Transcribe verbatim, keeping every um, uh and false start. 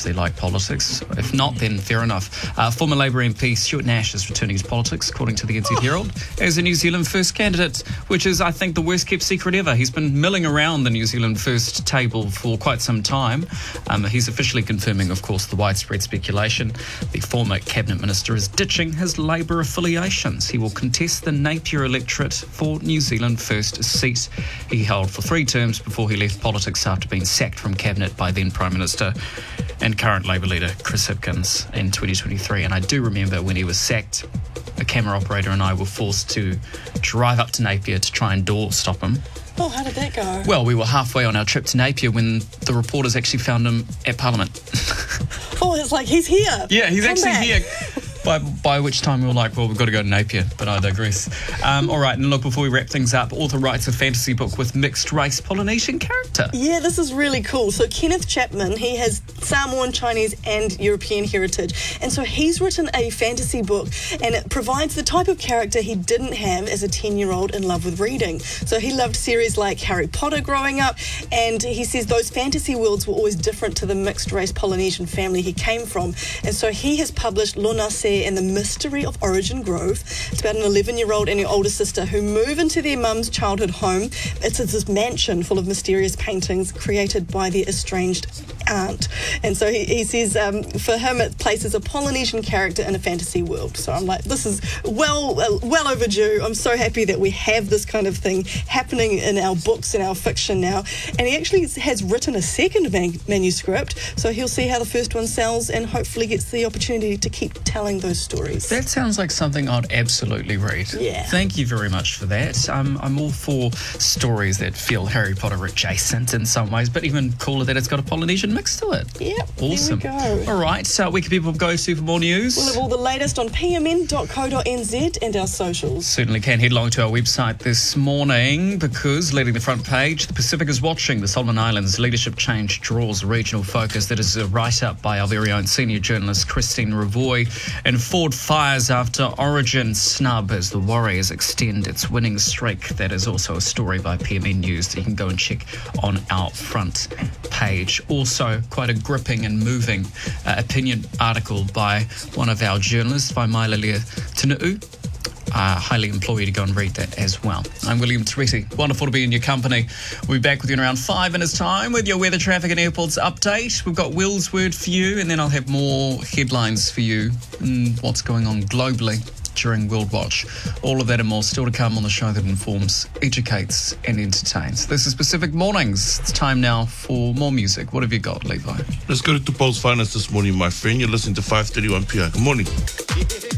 obviously like politics. If not, then fair enough. Uh, former Labour M P Stuart Nash is returning to politics, according to the N Z Herald, as a New Zealand First candidate, which is, I think, the worst kept secret ever. He's been milling around the New Zealand First table for quite some time. Um, he's officially confirming, of course, the widespread speculation. The former Cabinet Minister is ditching his Labour affiliations. He will contest the Napier electorate for New Zealand First seat he held for three terms before he left politics after being sacked from Cabinet by then Prime Minister and current Labour leader Chris Hipkins in twenty twenty-three. And I do remember when he was sacked, a camera operator and I were forced to drive up to Napier to try and door stop him. Oh, how did that go? Well, we were halfway on our trip to Napier when the reporters actually found him at Parliament. Oh, it's like, he's here. Yeah, he's Come actually back. here. By, by which time we were like, well, we've got to go to Napier, but I digress. Um, all right, and look, before we wrap things up, author writes a fantasy book with mixed-race Polynesian character. Yeah, this is really cool. So Kenneth Chapman, he has Samoan, Chinese and European heritage. And so he's written a fantasy book and it provides the type of character he didn't have as a ten-year-old in love with reading. So he loved series like Harry Potter growing up, and he says those fantasy worlds were always different to the mixed-race Polynesian family he came from. And so he has published Lona Se and the Mystery of Origin Grove. It's about an eleven-year-old and her older sister who move into their mum's childhood home. It's this mansion full of mysterious paintings created by their estranged aunt. And so he, he says um, for him it places a Polynesian character in a fantasy world. So I'm like, this is well, uh, well overdue. I'm so happy that we have this kind of thing happening in our books and our fiction now. And he actually has written a second man- manuscript, so he'll see how the first one sells and hopefully gets the opportunity to keep telling those stories. That sounds like something I'd absolutely read. Yeah. Thank you very much for that. Um, I'm all for stories that feel Harry Potter adjacent in some ways, but even cooler that it's got a Polynesian mix to it. Yep. Awesome. There we go. All right, so where can people go to for more news? We'll have all the latest on p m n dot co dot n z and our socials. Certainly can. Head along to our website this morning because leading the front page, the Pacific is watching. The Solomon Islands leadership change draws regional focus. That is a write-up by our very own senior journalist Christine Ravoy. And Ford fires after Origin snub as the Warriors extend its winning streak. That is also a story by P M N News that you can go and check on our front page. Also, quite a gripping and moving uh, opinion article by one of our journalists, by Mailalia Tunuu. Uh, highly implore you to go and read that as well. I'm William Toretti. Wonderful to be in your company. We'll be back with you in around five minutes' time with your weather, traffic and airports update. We've got Will's word for you, and then I'll have more headlines for you and what's going on globally during World Watch. All of that and more still to come on the show that informs, educates and entertains. This is Pacific Mornings. It's time now for more music. What have you got, Levi? Let's go to Paul's Finest this morning, my friend. You're listening to five thirty-one p m. Good morning.